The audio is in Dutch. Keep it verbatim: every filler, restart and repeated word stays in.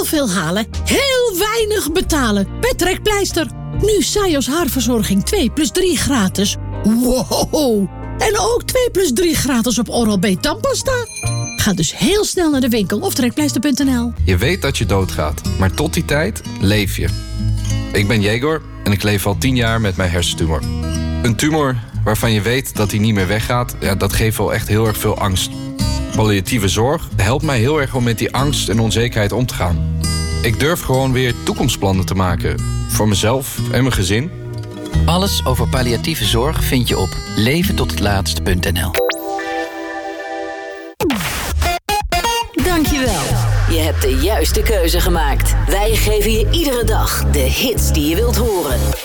veel halen, heel weinig betalen. Bij Trekpleister. Nu Sajos haarverzorging twee plus drie gratis. Wow! En ook twee plus drie gratis op Oral-B tandpasta. Ga dus heel snel naar de winkel of trekpleister punt n l. Je weet dat je doodgaat, maar tot die tijd leef je. Ik ben Jegor en ik leef al tien jaar met mijn hersentumor. Een tumor waarvan je weet dat hij niet meer weggaat, ja, dat geeft wel echt heel erg veel angst. Palliatieve zorg helpt mij heel erg om met die angst en onzekerheid om te gaan. Ik durf gewoon weer toekomstplannen te maken. Voor mezelf en mijn gezin. Alles over palliatieve zorg vind je op leven tot het laatst punt n l. Dankjewel. Je hebt de juiste keuze gemaakt. Wij geven je iedere dag de hits die je wilt horen.